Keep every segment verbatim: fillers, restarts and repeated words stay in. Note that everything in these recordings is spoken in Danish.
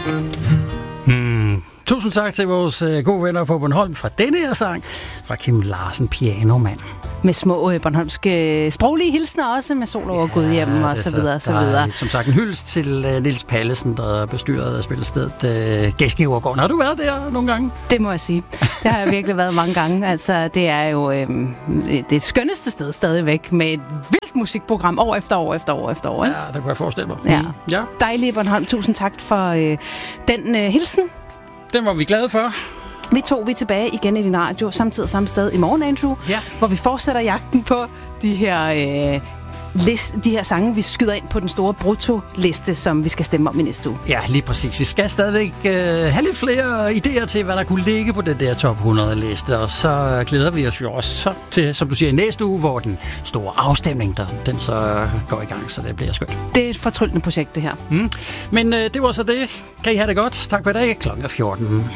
Hmm. Tusind tak til vores øh, gode venner på Bornholm for denne her sang fra Kim Larsen, pianomand. Med små øh, bornholmske sproglige hilsner også, med sol over Gudhjem ja, og så videre, så videre. Som sagt en hyldest til øh, Niels Pallesen, der bestyrede spillestedet øh, Gæstgivergården. Har du været der nogle gange? Det må jeg sige. Det har jeg virkelig været mange gange. Altså, det er jo øh, det skønneste sted stadigvæk, med et vildt musikprogram år efter år efter år efter år. Ja, det kan jeg forestille mig. Ja. Mm. Ja. Dejlige Bornholm. Tusind tak for øh, den øh, hilsen. Den var vi glade for. Vi to vi er tilbage igen i din radio, samtidig samme sted i morgen, Andrew, ja. hvor vi fortsætter jagten på de her, øh, list, de her sange, vi skyder ind på den store brutto-liste, som vi skal stemme om i næste uge. Ja, lige præcis. Vi skal stadigvæk øh, have lidt flere idéer til, hvad der kunne ligge på den der top hundrede-liste, og så glæder vi os jo også til, som du siger, i næste uge, hvor den store afstemning, der, den så går i gang, så det bliver skønt. Det er et fortryllende projekt, det her. Mm. Men øh, det var så det. Kan I have det godt? Tak for i dag. Klokken er fjorten.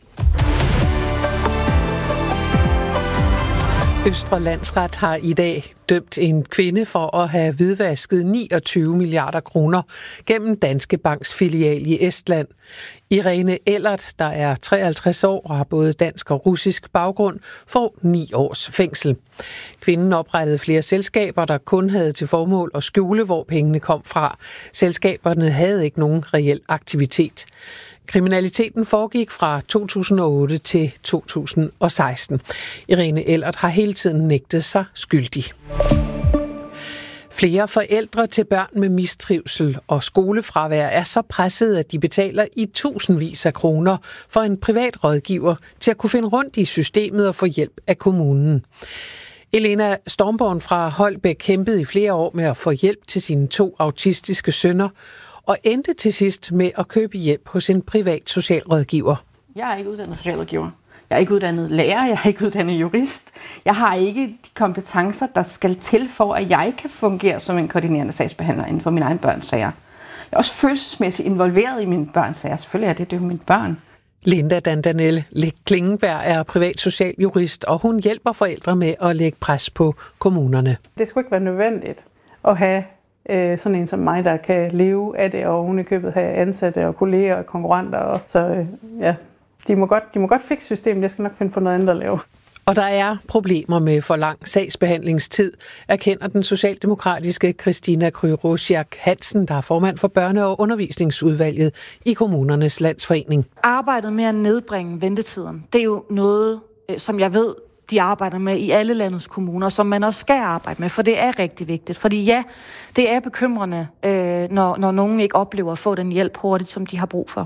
Østre Landsret har i dag dømt en kvinde for at have hvidvasket niogtyve milliarder kroner gennem Danske Banks filial i Estland. Irene Ellert, der er treoghalvtreds år og har både dansk og russisk baggrund, får ni års fængsel. Kvinden oprettede flere selskaber, der kun havde til formål at skjule, hvor pengene kom fra. Selskaberne havde ikke nogen reel aktivitet. Kriminaliteten foregik fra to tusind og otte til to tusind og seksten. Irene Ellert har hele tiden nægtet sig skyldig. Flere forældre til børn med mistrivsel og skolefravær er så presset, at de betaler i tusindvis af kroner for en privat rådgiver til at kunne finde rundt i systemet og få hjælp af kommunen. Elena Stormborn fra Holbæk kæmpede i flere år med at få hjælp til sine to autistiske sønner, og endte til sidst med at købe hjælp hos en privat socialrådgiver. Jeg er ikke uddannet socialrådgiver. Jeg er ikke uddannet lærer. Jeg er ikke uddannet jurist. Jeg har ikke de kompetencer, der skal til for, at jeg kan fungere som en koordinerende sagsbehandler inden for mine egne børns sager. Jeg er også følelsesmæssigt involveret i mine børns sager. Selvfølgelig er det, det er jo mine børn. Linda Dandanel Klingenberg er privat socialjurist, og hun hjælper forældre med at lægge pres på kommunerne. Det skulle ikke være nødvendigt at have sådan en som mig, der kan leve af det, og oven i købet have ansatte og kolleger og konkurrenter. Og så ja, de må godt, de må godt fikse systemet. Jeg skal nok finde på noget andet at lave. Og der er problemer med for lang sagsbehandlingstid, erkender den socialdemokratiske Christina Kryrosiak Hansen, der er formand for Børne- og Undervisningsudvalget i Kommunernes Landsforening. Arbejdet med at nedbringe ventetiden, det er jo noget, som jeg ved, de arbejder med i alle landets kommuner, som man også skal arbejde med, for det er rigtig vigtigt. Fordi ja, det er bekymrende, øh, når, når nogen ikke oplever at få den hjælp hurtigt, som de har brug for.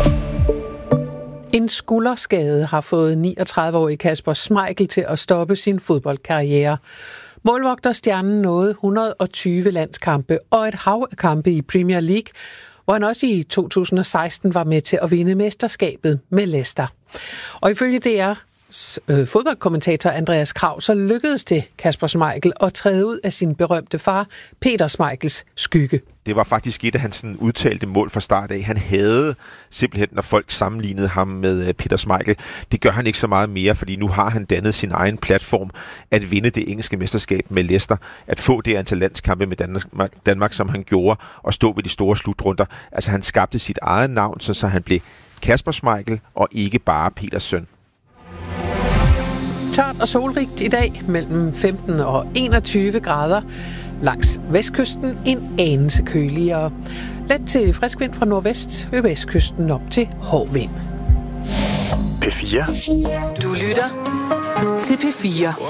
En skulderskade har fået niogtredive-årige Kasper Schmeichel til at stoppe sin fodboldkarriere. Målvogterstjernen nåede et hundrede og tyve landskampe og et hav af kampe i Premier League, hvor han også i to tusind og seksten var med til at vinde mesterskabet med Leicester. Og ifølge D R fodboldkommentator Andreas Krav, så lykkedes det Kasper Schmeichel at træde ud af sin berømte far, Peter Schmeichels skygge. Det var faktisk et af hans sådan, udtalte mål fra start af. Han havde simpelthen, når folk sammenlignede ham med Peter Schmeichel, det gør han ikke så meget mere, fordi nu har han dannet sin egen platform at vinde det engelske mesterskab med Leicester, at få det antal landskampe med Danmark, Danmark, som han gjorde, og stå ved de store slutrunder. Altså han skabte sit eget navn, så, så han blev Kasper Schmeichel og ikke bare Peters søn. Tørt og solrigt i dag mellem femten og enogtyve grader. Langs vestkysten en anelse køligere. Let til frisk vind fra nordvest, ved vestkysten op til hård vind. P fire. Du lytter til P fire.